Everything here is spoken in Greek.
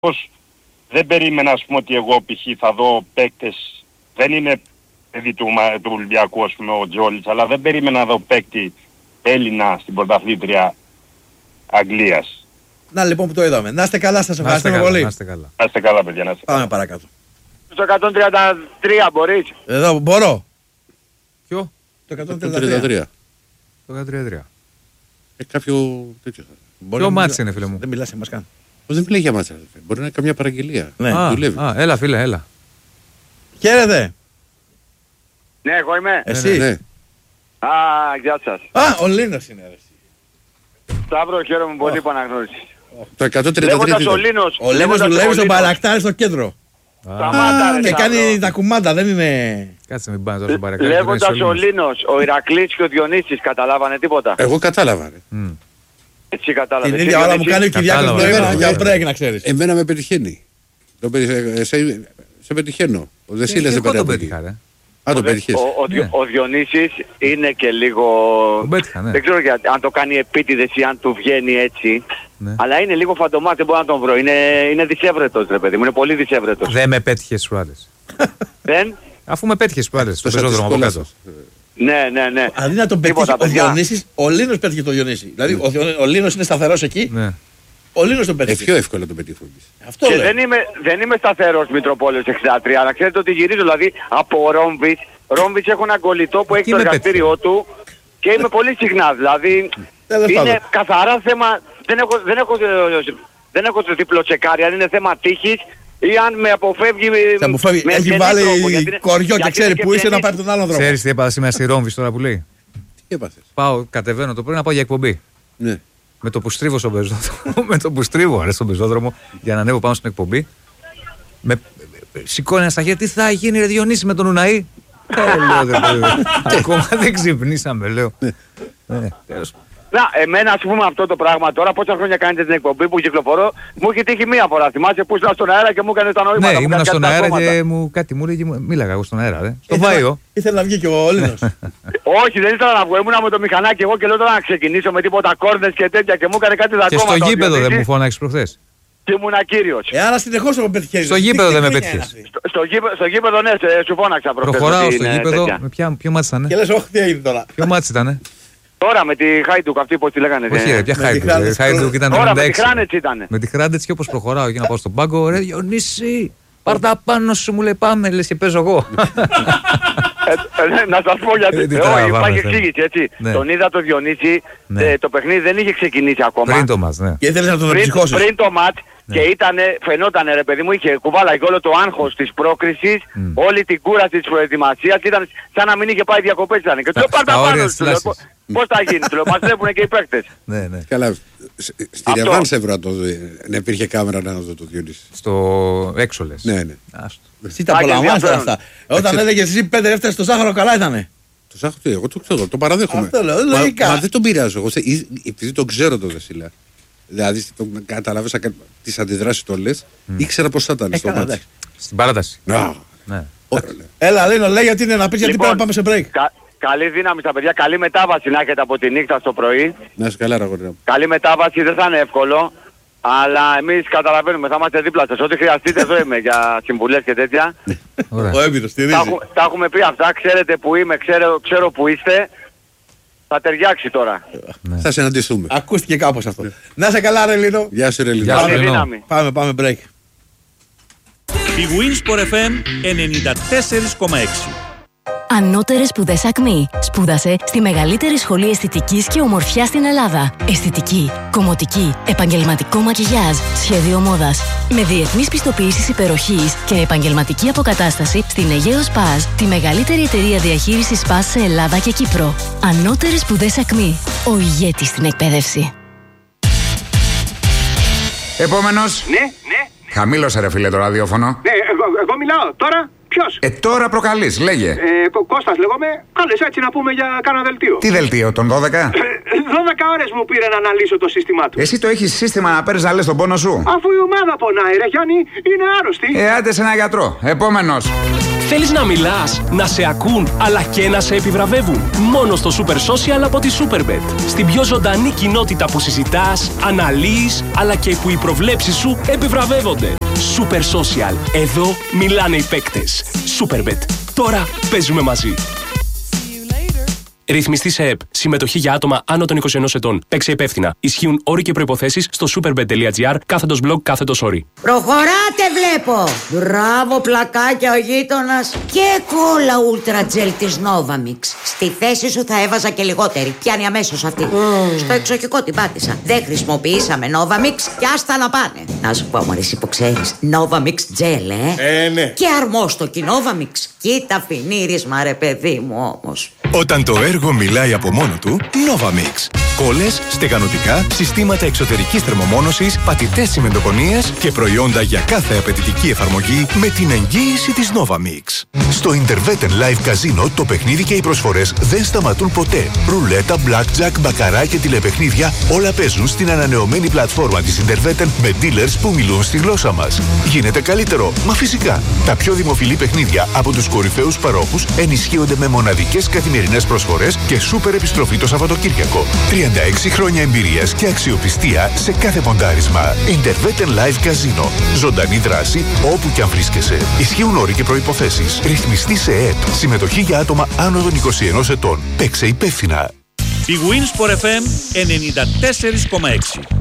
δεν περίμενα, ας πούμε, ότι εγώ π.χ. θα δω παίκτες, δεν είναι παιδί του Ολυμπιακού, ας πούμε, ο Τζόλιτς, αλλά δεν περίμενα να δω παίκτη Έλληνα στην πρωταθλήτρια Αγγλίας. Να λοιπόν που το είδαμε. Να είστε καλά, σας ευχαριστούμε πολύ. Να είστε καλά. Να είστε καλά, παιδιά, να είστε καλά. Πάμε παρακάτω. Στο 133 μπορείς. Εδώ μπορώ. Ποιο? Το 133. Το 133. Κάποιο τέτοιο. Ποιο μάτς είναι, φίλε μου? Δεν μιλάς εμάς καν. Δεν μιλάει για μάτσα. Μπορεί να είναι καμιά παραγγελία. Ναι. Δουλεύει. Έλα φίλε, έλα. Χαίρετε. Ναι, εγώ είμαι. Εσύ. Ναι. Α, γεια σας. Α, ο Λίνος είναι ρε. Σταύρο, χαίρομαι πολύ που αναγνώρισες. Το 133. Λέγοντας ο Λίνος. Ο Λίνος δουλεύει στον Παρακτάρι στο κέντρο. Σταμάτα, ρε, Κάνει Σταύρο. τα κουμάντα, δεν είναι... Κάτσε μην πάνε τόσο παρακάτω. Λέγοντας ο Λίνος, ο Ηρακλής και ο Διονύσης καταλάβανε τίποτα. Εγώ κατάλαβα. Ρε. Έτσι κατάλαβε. Την ίδια ώρα μου κάνει ο Κυριάκος Νοήμα για πρέγγι, να ξέρεις. Εμένα με πετυχαίνει. Σε πετυχαίνω. Ο Δεσίλας δεν Εγώ τον πετυχαίνει. πέτυχα, ρε. Α, το πετυχες. Ο Διονύσης είναι και λίγο... Τον πέτυχα, ναι. Δεν ξέρω αν το κάνει επίτηδες ή αν του βγαίνει έτσι. Ναι. Αλλά είναι λίγο φαντομάς, δεν μπορώ να τον βρω. Είναι δυσέβρετος, ρε παιδί μου. Είναι πολύ δυσέβρετος. Δεν με πέτυχες προάλλες. Δεν. Αφού με πέτυχες προάλλες στο πεζόδρομο από κάτω. Ναι. Αντί να τον πετύχει Τίποτα, ο παιδιά. Διονύσης, ο Λίνος πέτυχε τον Διονύση. Δηλαδή ο Λίνος είναι σταθερός εκεί, Ναι. ο Λίνος τον πέτυχε. Πιο εύκολα το πετύχω εμείς. Αυτό Και λέω. δεν είμαι σταθερός Μητροπόλεως 63, αλλά ξέρετε ότι γυρίζω δηλαδή από Ρόμβιτς. Ρόμβιτς έχω ένα κολλητό που έχει Τι το με εργαστήριό του και είμαι πολύ συχνά. Δηλαδή Τέλος πάντων. είναι καθαρά θέμα, δεν έχω διπλοτσεκάρει αν είναι θέμα τύχης ή αν με αποφεύγει Θα μου φεύγει, με έχει ευγενή βάλει τρόπο, γιατί κοριό και γιατί ξέρει είναι που είσαι να ευγενής. πάει από τον άλλον δρόμο. Ξέρεις τι έπαθα σήμερα στη Ρόμβης τώρα που λέει? Τι έπαθες? Πάω, κατεβαίνω το πρωί να πάω για εκπομπή. Ναι. Με το που στρίβω στον πεζόδρομο, με το που στρίβω στον πεζόδρομο για να ανέβω πάνω στην εκπομπή, σηκώνει ένα στα χέρια, τι θα γίνει ρε Διονύση με τον Ουναή? Λέω, ακόμα δεν ξυπνήσαμε, λέω. Τέλος. Να, εμένα ας πούμε αυτό το πράγμα τώρα, πόσα χρόνια κάνετε την εκπομπή που κυκλοφορώ, μου έχει τύχει μία φορά. Θυμάσαι που ήσουν στον αέρα και μου έκανε τα νοήματα. Ναι, μου ήμουν έκανε στον κάτι αέρα ακόμα. και κάτι μου έλεγε, μίλαγα εγώ στον αέρα, στο Βάιο. Ήθελε να βγει και ο Λίνος. Όχι, δεν ήθελα να βγω. Ήμουνα με το μηχανάκι εγώ και λέω τώρα να ξεκινήσω με τίποτα κόρνες και τέτοια και μου έκανε κάτι Και δακόματα. στο ο γήπεδο δεν Διονύσης μου φώναξες προχθές. Και ήμουνα κύριος. Άρα συνεχώς το πετυχαίνει. Στο γήπεδο δεν με πέτυχες. Στο γήπεδο ναι, σου φώναξα προχθές. Προχωράω ότι στο είναι γήπεδο. τέτοια. Με ποιο μάτς ήτανε? Και λες, όχι, τι έγινε τώρα. Ποιο μάτς ήτανε? Τώρα με τη Χάιντουκ αυτή πώς τη λέγανε. Όχι ρε, ποια με τη Χάιντουκ? Χράντετς. Χάιντουκ ήταν Τώρα με 96. τη Χράντετς ήτανε. Με τη Χράντετς και όπως προχωράω για να πάω στον πάγκο, ρε Διονύση, πάρ' τα πάνω σου, μου λέει πάμε, λες και παίζω εγώ. Να σας πω γιατί. Τι τράβαμε, Υπάρχει θέλει. εξήγηση έτσι. Ναι. Τον είδα το Διονύση, Ναι. το παιχνίδι δεν είχε ξεκινήσει ακόμα. Πριν το μάτς, ναι. Και ήθελες να τον ψυχώσεις. Πριν το ματ και φαινότανε ρε παιδί μου, είχε κουβάλα όλο το άγχος της πρόκρισης, όλη την κούραση της προετοιμασίας, ήταν σαν να μην είχε πάει διακοπές ήταν. Και του λέω Στα πάρ' τα όρια πάνω της σου, λέω, θλάσσης. πώς θα γίνει, του λέω, μας βλέπουνε και οι παίκτες. Ναι, ναι. Καλά. Στη Αυτό. Ρεβάνς έβρα να υπήρχε κάμερα να δω το Διονύση. Στο έξω λες. Ναι, ναι. Άστο. Εσύ τα Άκη, απολαμβάνεις ενδιαφέρον. αυτά. Όταν έλεγες εσύ 5 δεύτερες στο ζάχαρο καλά ήτανε. Το Σάχο τι, εγώ το ξέρω, το παραδέχομαι. Αυτό λέω, Μα- λογικά. Μα δεν τον πειράζω. Εγώ, επειδή τον ξέρω τον Δεσίλα. Δηλαδή, καταλάβες τις αντιδράσεις το λες, ήξερα πως θα ήταν στο Καλά, μάτι. εντάξει. Στην παράταση. Α, Ναι. ωραία, λέει. Έλα, Λίνο, λέει γιατί είναι να πεις γιατί Λοιπόν, πρέπει να πάμε σε break. Καλή δύναμη στα παιδιά, καλή μετάβαση να έχετε από τη νύχτα στο πρωί. Να είσαι καλά, αγόρι μου. Καλή μετάβαση, δεν θα είναι εύκολο. Αλλά εμείς καταλαβαίνουμε, θα είμαστε δίπλα σας. Ό,τι χρειαστείτε εδώ είμαι για συμβουλές και τέτοια. Ωραία. Ο Έμπειρος στηρίζει. Τα έχουμε πει αυτά, ξέρετε που είμαι, ξέρω που είστε. Θα ταιριάξει τώρα. Θα συναντηθούμε. Ακούστηκε κάπως αυτό. Να είσαι καλά ρε Λίνο. Γεια σου, ρε Γεια Λινά. σου, Καλή Λινό. δύναμη. Πάμε break. Η Winsport FM 94,6. Ανώτερες σπουδές Ακμή. Σπούδασε στη μεγαλύτερη σχολή αισθητικής και ομορφιάς στην Ελλάδα. Αισθητική, κομμωτική, επαγγελματικό μακιγιάζ, σχέδιο μόδας. Με διεθνείς πιστοποιήσεις υπεροχής και επαγγελματική αποκατάσταση στην Αιγαίο Σπάζ, τη μεγαλύτερη εταιρεία διαχείρισης Σπάζ σε Ελλάδα και Κύπρο. Ανώτερες σπουδές Ακμή. Ο ηγέτης στην εκπαίδευση. Επόμενος. Ναι. Χαμήλωσε ρε φίλε το ραδιόφωνο. Ναι, εγώ μιλάω. Τώρα ποιος? Τώρα προκαλείς, λέγε. Κώστας λέγομαι. Κάλες έτσι να πούμε για κάνα δελτίο. Τι δελτίο, τον 12? 12 ώρες μου πήρε να αναλύσω το σύστημά του. Εσύ το έχεις σύστημα να παίρνεις να λες τον πόνο σου. Αφού η ομάδα πονάει ρε Γιάννη, είναι άρρωστη. Άντε σε ένα γιατρό. Επόμενος. Θέλεις να μιλάς, να σε ακούν, αλλά και να σε επιβραβεύουν? Μόνο στο Super Social από τη Superbet. Στην πιο ζωντανή κοινότητα που συζητάς, αναλύεις, αλλά και που οι προβλέψεις σου επιβραβεύονται. Super Social. Εδώ μιλάνε οι παίκτες. Superbet. Τώρα παίζουμε μαζί. Ρυθμιστή σε ΕΠ. Συμμετοχή για άτομα άνω των 21 ετών. Παίξε υπεύθυνα. Ισχύουν όροι και προϋποθέσεις στο superbet.gr/blog/όροι. Προχωράτε βλέπω. Μπράβο πλακάκια ο γείτονας. Και κόλλα ούλτρα τζελ της Novamix. Στη θέση σου θα έβαζα και λιγότερη. Πιάνει αμέσως αυτή. Στο εξοχικό την πάτησα. Δεν χρησιμοποιήσαμε Novamix και άστα να πάνε. Να σου πω μωρέ εσύ που ξέρεις. Novamix τζελ ναι. Και αρμόστοκι Novamix. Κοίτα φινίρισμα ρε παιδί μου όμως. Όταν το έργο μιλάει από μόνο του, Novamix. Κόλλες, στεγανοτικά, συστήματα εξωτερικής θερμομόνωσης, πατητές τσιμεντοκονίες και προϊόντα για κάθε απαιτητική εφαρμογή με την εγγύηση της Novamix. Στο Interveten Live Casino το παιχνίδι και οι προσφορές δεν σταματούν ποτέ. Ρουλέτα, blackjack, μπακαρά και τηλεπαιχνίδια όλα παίζουν στην ανανεωμένη πλατφόρμα της Interveten με dealers που μιλούν στη γλώσσα μας. Γίνεται καλύτερο, μα φυσικά. Τα πιο δημοφιλή παιχνίδια από τους κορυφαίους παρόχους ενισχύονται με μοναδικές καθημερινές προσφορές και σούπερ επιστροφή το Σαββατοκύριακο. 36 χρόνια εμπειρίας και αξιοπιστία σε κάθε ποντάρισμα. Interveten Live Casino. Ζωντανή δράση όπου και αν βρίσκεσαι. Ισχύουν όροι και προϋποθέσεις. Ρυθμιστή σε ΕΠ. Συμμετοχή για άτομα άνω των 21 ετών. Παίξε υπεύθυνα. Η Winsport FM 94,6.